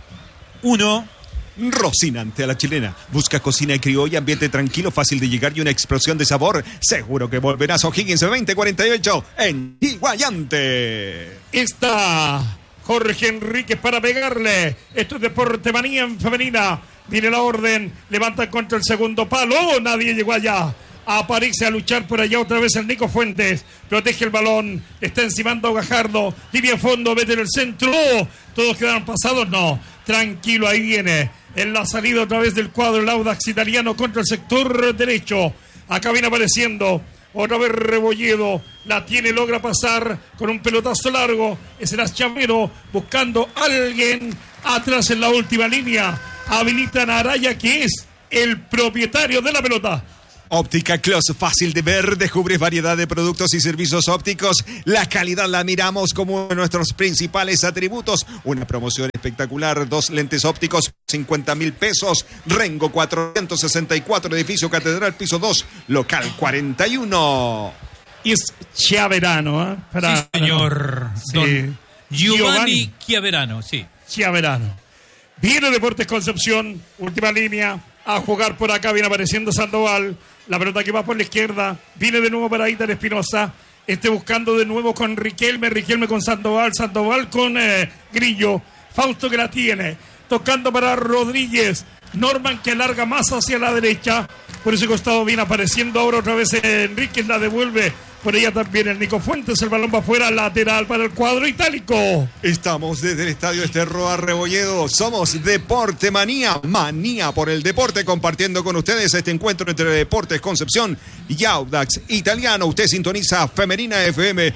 1. Rocinante a la chilena. Busca cocina y criolla, ambiente tranquilo, fácil de llegar y una explosión de sabor. Seguro que volverás. O'Higgins 2048 en Iguayante. Está Jorge Enríquez para pegarle. Esto es Deporte Manía en femenina. Viene la orden, levantan contra el segundo palo. Nadie llegó allá. Aparece a luchar por allá otra vez el Nico Fuentes. Protege el balón. Está encimando Gajardo. Línea fondo, mete en el centro. Todos quedaron pasados. No. Tranquilo, ahí viene en la salida otra vez del cuadro el Audax Italiano contra el sector derecho. Acá viene apareciendo otra vez Rebolledo, la tiene, logra pasar con un pelotazo largo. Ese era Chavero buscando a alguien atrás en la última línea. Habilitan a Araya, que es el propietario de la pelota. Óptica Clos, fácil de ver, descubres variedad de productos y servicios ópticos. La calidad la miramos como uno de nuestros principales atributos. Una promoción espectacular, 2 lentes ópticos, 50.000 pesos. Rengo 464, edificio Catedral, piso 2, local 41. Y es Chiaverano, ¿eh? Sí, señor. Sí. Don Giovanni Chiaverano, sí. Chiaverano. Viene Deportes Concepción, última línea. A jugar por acá, viene apareciendo Sandoval. La pelota que va por la izquierda. Viene de nuevo para Itar Espinosa. Buscando de nuevo con Riquelme. Riquelme con Sandoval. Sandoval con Grillo. Fausto que la tiene. Tocando para Rodríguez. Norman que alarga más hacia la derecha. Por ese costado viene apareciendo ahora otra vez Enríquez. La devuelve. Por ella también el Nico Fuentes. El balón va afuera, lateral para el cuadro itálico. Estamos desde el estadio Esterroa Rebolledo. Somos Deporte Manía. Manía por el deporte. Compartiendo con ustedes este encuentro entre Deportes Concepción y Audax Italiano. Usted sintoniza Femenina FM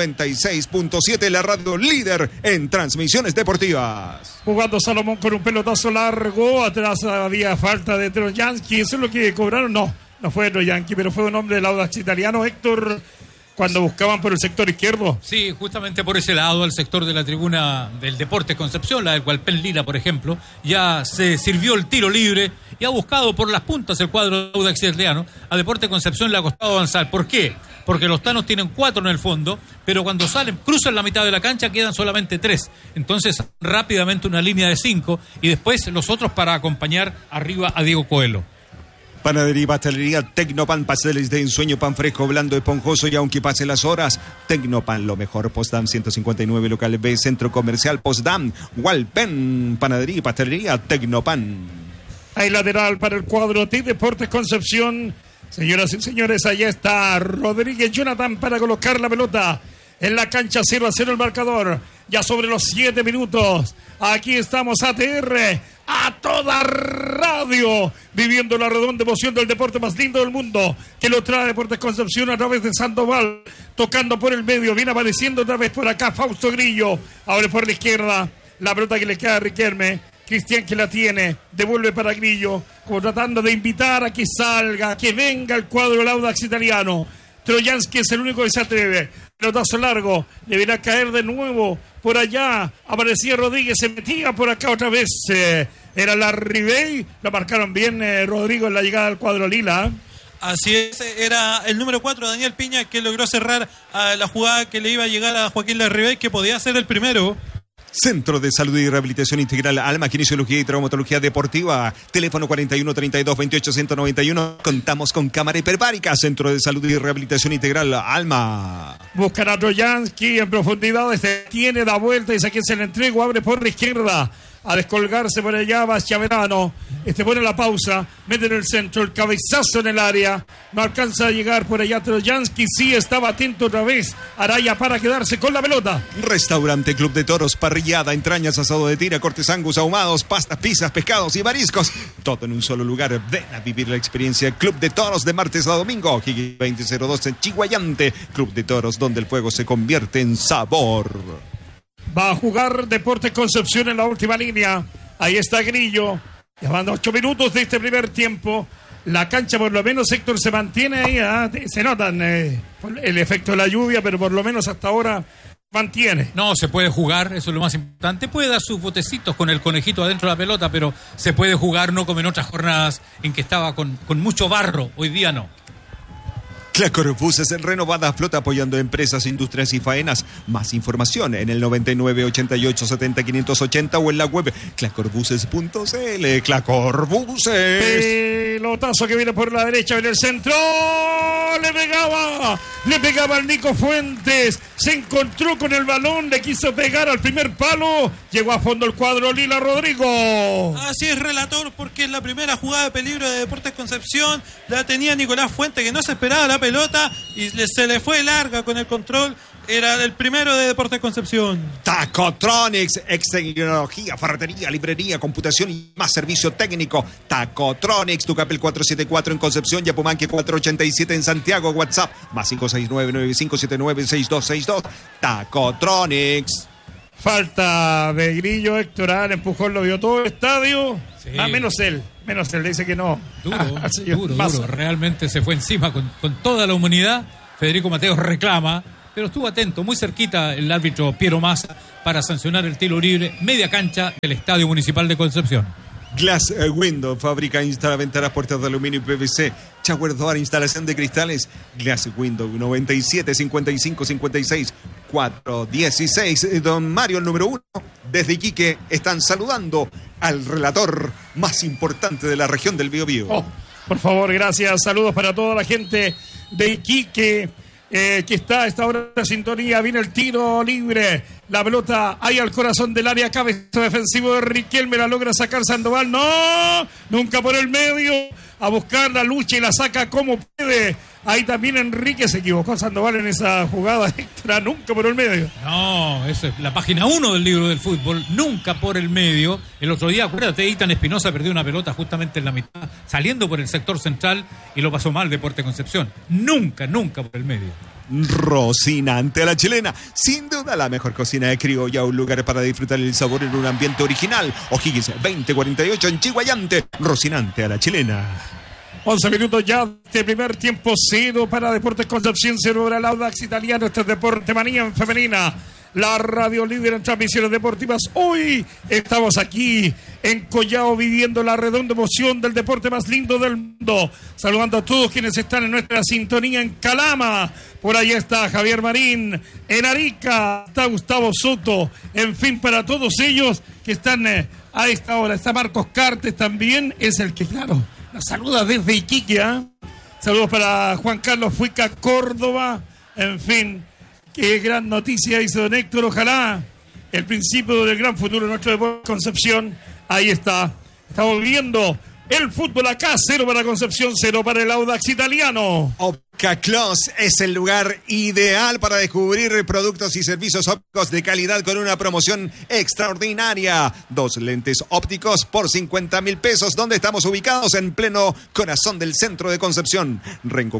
96.7. La radio líder en transmisiones deportivas. Jugando Salomón con un pelotazo largo. Atrás había falta de Trojansky. Eso es lo que cobraron. No fue Trojansky, pero fue un hombre del Audax Italiano, Héctor, cuando buscaban por el sector izquierdo. Sí, justamente por ese lado, al sector de la tribuna del Deportes Concepción, la del Gualpén Lila, por ejemplo, ya se sirvió el tiro libre y ha buscado por las puntas el cuadro de Audax Italiano. A Deportes Concepción le ha costado avanzar. ¿Por qué? Porque los tanos tienen 4 en el fondo, pero cuando salen, cruzan la mitad de la cancha, quedan solamente 3. Entonces, rápidamente una línea de 5 y después los otros para acompañar arriba a Diego Coelho. Panadería y pastelería Tecnopan, pasteles de ensueño, pan fresco, blando, esponjoso y aunque pasen las horas, Tecnopan, lo mejor. Postdam 159, local B, Centro Comercial Postdam, Hualpén, panadería y pastelería Tecnopan. Hay lateral para el cuadro de Deportes Concepción. Señoras y señores, allá está Rodríguez Jonathan para colocar la pelota en la cancha. 0-0 el marcador, ya sobre los 7 minutos. Aquí estamos, ATR, a toda radio, viviendo la redonda emoción del deporte más lindo del mundo, que lo trae Deportes Concepción a través de Sandoval, tocando por el medio, viene apareciendo otra vez por acá Fausto Grillo, abre por la izquierda, la pelota que le queda a Riquelme, Cristian que la tiene, devuelve para Grillo, como tratando de invitar a que salga, que venga el cuadro del Audax Italiano. Trojansky es el único que se atreve. Pelotazo largo, le viene a caer de nuevo por allá. Aparecía Rodríguez, se metía por acá otra vez. Era la Ribey, lo marcaron bien Rodrigo en la llegada al cuadro lila. Así es, era el número 4, Daniel Piña, que logró cerrar la jugada que le iba a llegar a Joaquín Larribey, que podía ser el primero. Centro de Salud y Rehabilitación Integral Alma, Kinesiología y Traumatología Deportiva. Teléfono 41 32 28 191. Contamos con cámara hiperbárica. Centro de Salud y Rehabilitación Integral Alma. Buscan a Trojansky en profundidad. Tiene la vuelta y aquí se le entrega. Abre por la izquierda. A descolgarse por allá va Chiaverano. Pone la pausa. Mete en el centro. El cabezazo en el área. No alcanza a llegar por allá Trojansky. Sí, estaba atento otra vez Araya para quedarse con la pelota. Restaurante Club de Toros, parrillada, entrañas, asado de tira, cortes angus, ahumados, pastas, pizzas, pescados y mariscos. Todo en un solo lugar. Ven a vivir la experiencia Club de Toros de martes a domingo. Higgins 2002 en Chihuayante. Club de Toros, donde el fuego se convierte en sabor. Va a jugar Deportes Concepción en la última línea. Ahí está Grillo. Ya van 8 minutos de este primer tiempo. La cancha, por lo menos, Héctor, se mantiene ahí. Se notan el efecto de la lluvia, pero por lo menos hasta ahora mantiene. No, se puede jugar, eso es lo más importante. Puede dar sus botecitos con el conejito adentro de la pelota, pero se puede jugar, no como en otras jornadas en que estaba con mucho barro. Hoy día no. Clacor Buses en renovada flota apoyando empresas, industrias y faenas. Más información en el 99 88 70 580 o en la web clacorbuses.cl. Clacor Buses. Pelotazo que viene por la derecha, en el centro. Le pegaba al Nico Fuentes. Se encontró con el balón, le quiso pegar al primer palo. Llegó a fondo el cuadro Lila Rodrigo. Así es, relator, porque en la primera jugada de peligro de Deportes Concepción la tenía Nicolás Fuentes, que no se esperaba la pelota y se le fue larga con el control Era el primero de Deportes Concepción. Tacotronics, ex tecnología, ferretería, librería, computación y más servicio técnico. Tacotronics, Tucapel 474 en Concepción, Yapumanque 487 en Santiago, WhatsApp más 569-9579-6262. Tacotronics. Falta de Grillo, Héctor, empujón, lo vio todo el estadio. Sí. Menos él dice que no. Duro. Realmente se fue encima con toda la humanidad. Federico Mateos reclama, pero estuvo atento, muy cerquita el árbitro Piero Massa para sancionar el tiro libre, media cancha del Estadio Municipal de Concepción. Glass Window, fábrica, instala ventanas, puertas de aluminio y PVC. Shower Door, instalación de cristales. Glass Window, 97 55 56 416. Don Mario, el número 1, desde Iquique, están saludando al relator más importante de la región del Biobío. Oh, por favor, gracias. Saludos para toda la gente de Iquique. Que está a esta hora de sintonía. Viene el tiro libre, la pelota ahí al corazón del área, cabezo defensivo de Riquelme, la logra sacar Sandoval, no, nunca por el medio, a buscar la lucha y la saca como puede. Ahí también Enrique, se equivocó Sandoval en esa jugada extra, nunca por el medio. No, eso es la página 1 del libro del fútbol, nunca por el medio. El otro día, acuérdate, Itan Espinosa perdió una pelota justamente en la mitad, saliendo por el sector central y lo pasó mal Deportes Concepción. Nunca por el medio. Rocinante a la chilena, sin duda la mejor cocina de criolla, un lugar para disfrutar el sabor en un ambiente original. O'Higgins 2048 en Chihuayante. Rocinante a la chilena. 11 minutos ya de primer tiempo, 0 para Deportes Concepción, 0 para el Audax Italiano. Este es Deporte Manía en femenina, la radio líder en transmisiones deportivas. Hoy estamos aquí en Collao viviendo la redonda emoción del deporte más lindo del mundo. Saludando a todos quienes están en nuestra sintonía en Calama. Por allá está Javier Marín. En Arica está Gustavo Soto. En fin, para todos ellos que están a esta hora. Está Marcos Cartes también. Es el que, claro, nos saluda desde Iquique. Saludos para Juan Carlos Fuica Córdoba. En fin, qué gran noticia hizo don Héctor. Ojalá el principio del gran futuro de nuestro deporte Concepción. Ahí está. Estamos viendo el fútbol acá. 0 para Concepción, 0 para el Audax Italiano. Optica Clos es el lugar ideal para descubrir productos y servicios ópticos de calidad con una promoción extraordinaria. 2 lentes ópticos por 50.000 pesos. ¿Dónde estamos ubicados? En pleno corazón del centro de Concepción. Renco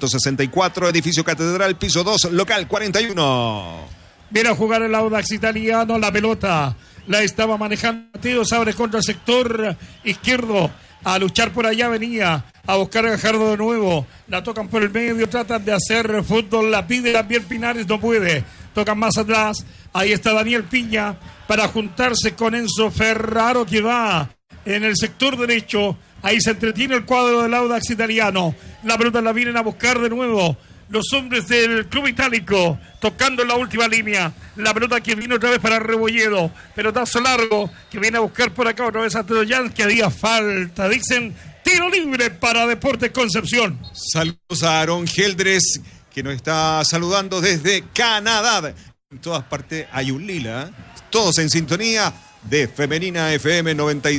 464, edificio Catedral, piso 2, local 41. Viene a jugar el Audax Italiano. La pelota la estaba manejando Mateos, abre contra el sector izquierdo. A luchar por allá venía, a buscar a Gajardo de nuevo. La tocan por el medio, tratan de hacer fútbol, la pide también Pinares, no puede. Tocan más atrás, ahí está Daniel Piña para juntarse con Enzo Ferraro que va en el sector derecho. Ahí se entretiene el cuadro del Audax Italiano. La pelota la vienen a buscar de nuevo los hombres del Club Itálico, tocando en la última línea. La pelota que viene otra vez para Rebolledo. Pelotazo largo que viene a buscar por acá otra vez a Troyan, que haría falta. Dicen tiro libre para Deportes Concepción. Saludos a Aarón Geldres, que nos está saludando desde Canadá. En todas partes hay un lila. Todos en sintonía de Femenina FM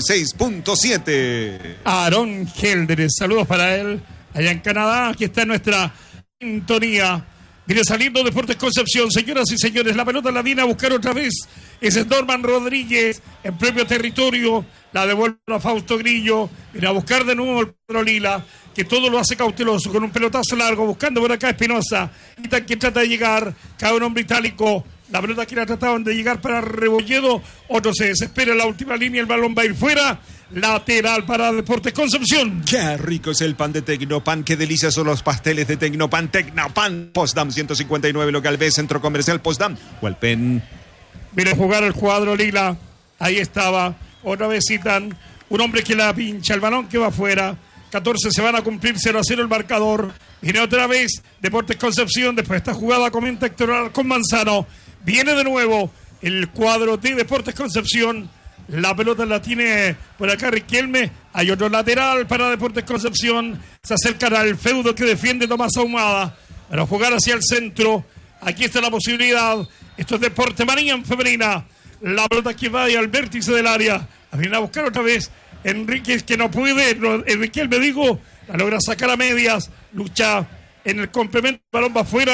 96.7. Aarón Geldres, saludos para él allá en Canadá. Aquí está nuestra sintonía. Viene saliendo Deportes Concepción, señoras y señores. La pelota la viene a buscar otra vez. Ese es Norman Rodríguez en propio territorio. La devuelve a Fausto Grillo. Viene a buscar de nuevo el Pedro Lila, que todo lo hace cauteloso con un pelotazo largo. Buscando por acá Espinosa. Itan que trata de llegar. Cae un hombre itálico. La pelota que la trataban de llegar para Rebolledo. Otro se desespera en la última línea. El balón va a ir fuera. Lateral para Deportes Concepción. Qué rico es el pan de Tecnopan, qué delicia son los pasteles de Tecnopan. Tecnopan, Postdam 159, local B, Centro Comercial Postdam, Hualpén. Viene a jugar el cuadro lila. Ahí estaba, otra vez citan, un hombre que la pincha, el balón que va afuera. 14 se van a cumplir, 0-0 el marcador. Viene otra vez Deportes Concepción, después de esta jugada comenta Héctor con Manzano. Viene de nuevo el cuadro de Deportes Concepción. La pelota la tiene por acá Riquelme. Hay otro lateral para Deportes Concepción. Se acercan al feudo que defiende Tomás Ahumada para jugar hacia el centro. Aquí está la posibilidad. Esto es Deporte Manía en femenina. La pelota que va al vértice del área. Viene a buscar otra vez Enríquez, que no puede. Riquelme, digo, la logra sacar a medias. Lucha en el complemento. El balón va afuera.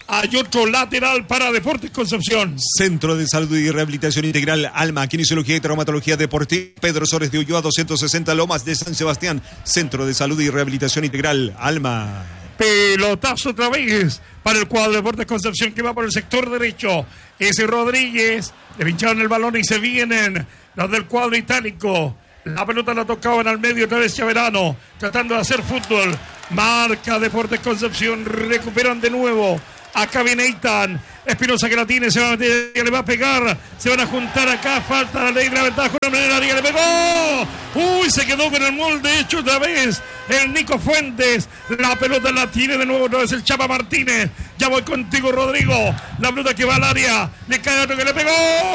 Hay otro lateral para Deportes Concepción. Centro de Salud y Rehabilitación Integral Alma, Kinesiología y Traumatología Deportiva, Pedro Sores de Ulloa 260 Lomas de San Sebastián. Centro de Salud y Rehabilitación Integral Alma. Pelotazo otra vez para el cuadro de Deportes Concepción que va por el sector derecho. Ese Rodríguez, le pincharon el balón y se vienen los del cuadro itálico. La pelota la tocaban al medio otra vez Chaverano, tratando de hacer fútbol. Marca Deportes Concepción, recuperan de nuevo. Acá viene Eitan, Espinosa que la tiene, se va a meter, le va a pegar, se van a juntar acá, falta la ley de la ventaja, con el área, le pegó, se quedó con el molde hecho otra vez, el Nico Fuentes, la pelota la tiene de nuevo otra vez el Chapa Martínez, ya voy contigo Rodrigo, la pelota que va al área, le cae otro que le pegó,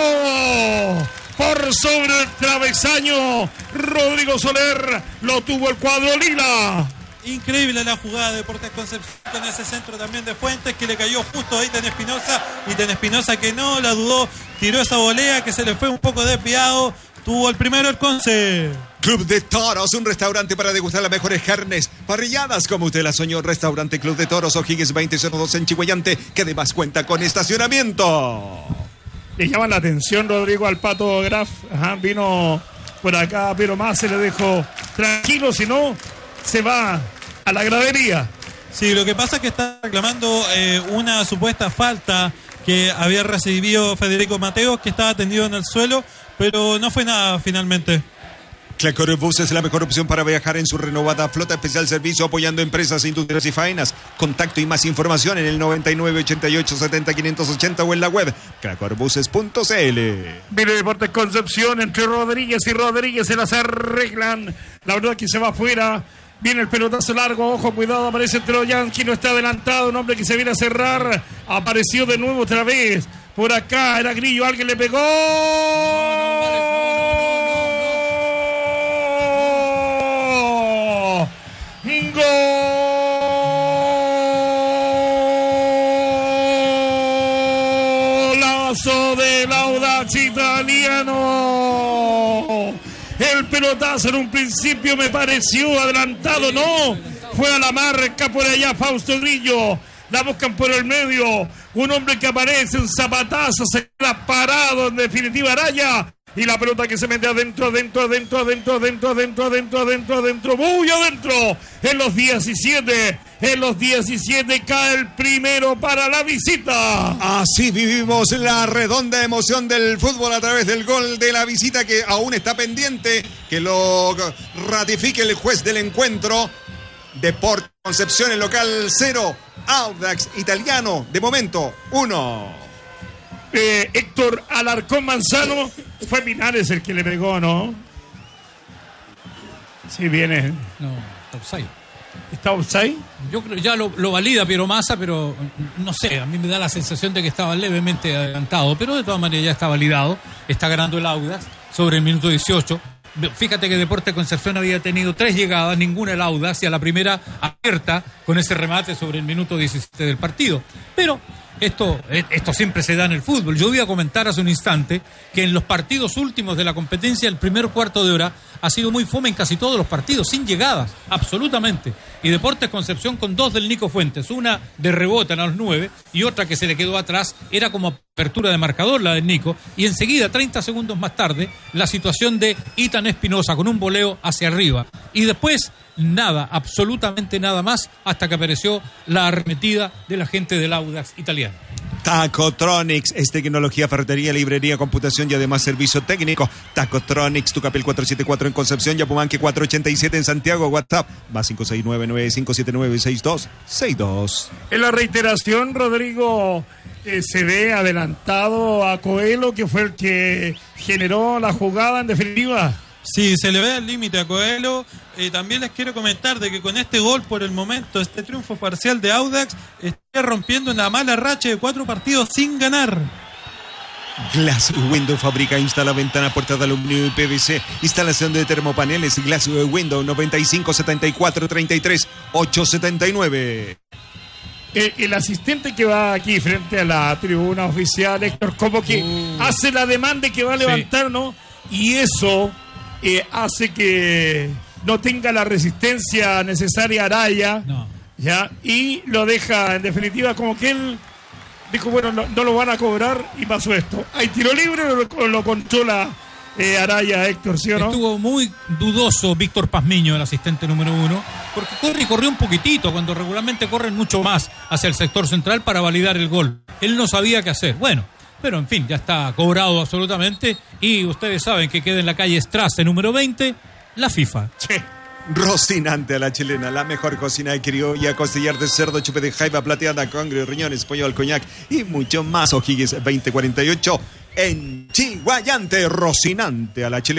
por sobre el travesaño, Rodrigo Soler, lo tuvo el cuadro lila. Increíble la jugada de Deportes Concepción con ese centro también de Fuentes que le cayó justo a Eitan Espinosa. Eitan Espinosa que no la dudó, tiró esa volea que se le fue un poco desviado. Tuvo el primero el Conce. Club de Toros, un restaurante para degustar las mejores carnes parrilladas como usted la soñó. Restaurante Club de Toros, O'Higgins 2002 en Chihuayante, que además cuenta con estacionamiento. Le llama la atención Rodrigo al Pato Graf. Vino por acá, pero más se le dejó tranquilo, si no se va a la gradería. Sí, lo que pasa es que está reclamando una supuesta falta que había recibido Federico Mateos, que estaba tendido en el suelo, pero no fue nada finalmente. Clacor Bus es la mejor opción para viajar en su renovada flota especial servicio apoyando empresas, industrias y faenas. Contacto y más información en el 99 88 70 580 o en la web clacorbuses.cl. Viene Deportes Concepción entre Rodríguez y Rodríguez, se las arreglan. La verdad que se va afuera. Viene el pelotazo largo, ojo, cuidado, aparece Troyansky, no está adelantado, un hombre que se viene a cerrar, apareció de nuevo otra vez, por acá, era Grillo, alguien le pegó, golazo del Audax Italiano. El pelotazo en un principio me pareció adelantado, no, fue a la marca por allá Fausto Grillo, la buscan por el medio, un hombre que aparece, un zapatazo, se queda parado, en definitiva Araya, y la pelota que se mete adentro, muy adentro, en los 17 cae el primero para la visita. Así vivimos la redonda emoción del fútbol a través del gol de la visita que aún está pendiente, que lo ratifique el juez del encuentro. Deportes Concepción en local 0, Audax Italiano de momento 1. Héctor Alarcón Manzano, fue Pinares el que le pegó, ¿no? Sí, viene. No, está offside. ¿Está offside? Yo creo ya lo valida Piero Massa, pero no sé, a mí me da la sensación de que estaba levemente adelantado, pero de todas maneras ya está validado. Está ganando el Audax sobre el minuto 18. Fíjate que Deportes Concepción había tenido 3 llegadas, ninguna el Audax, y a la primera abierta con ese remate sobre el minuto 17 del partido. Pero esto siempre se da en el fútbol. Yo voy a comentar hace un instante que en los partidos últimos de la competencia el primer cuarto de hora ha sido muy fome en casi todos los partidos, sin llegadas, absolutamente. Y Deportes Concepción con 2 del Nico Fuentes, una de rebote a los 9 y otra que se le quedó atrás, era como apertura de marcador la del Nico, y enseguida, 30 segundos más tarde, la situación de Eitan Espinosa con un voleo hacia arriba. Y después, nada, absolutamente nada más, hasta que apareció la arremetida de la gente del Audax italiano. Tacotronics es tecnología, ferretería, librería, computación y además servicio técnico. Tacotronics, Tucapel 474 en Concepción, Yapumanque 487 en Santiago, WhatsApp más 569-9579-6262. En la reiteración, Rodrigo, se ve adelantado a Coelho, que fue el que generó la jugada en definitiva. Sí, se le ve el límite a Coelho. También les quiero comentar de que con este gol por el momento, este triunfo parcial de Audax, está rompiendo una mala racha de 4 partidos sin ganar. Glass Window fabrica e instala ventana, puertas de aluminio y PVC. Instalación de termopaneles. Glass Window 95 74 33 879. El asistente que va aquí frente a la tribuna oficial, Héctor, como que hace la demanda que va a levantar, sí, ¿no? Y eso hace que no tenga la resistencia necesaria Araya, no, ¿ya? Y lo deja, en definitiva, como que él dijo, bueno, no lo van a cobrar y pasó esto. Hay tiro libre, lo controla Araya, Héctor, ¿sí o no? Estuvo muy dudoso Víctor Pazmiño, el asistente número 1, porque corrió un poquitito, cuando regularmente corren mucho más hacia el sector central para validar el gol. Él no sabía qué hacer. Bueno, pero en fin, ya está cobrado absolutamente, y ustedes saben que queda en la calle Strasse número 20, la FIFA. Sí. Rocinante a la chilena, la mejor cocina de criolla, costillar de cerdo, chupe de jaiba, plateada, congrio, riñones, pollo al coñac y mucho más. O'Higgins 2048 en Chiguayante, Rocinante a la chilena.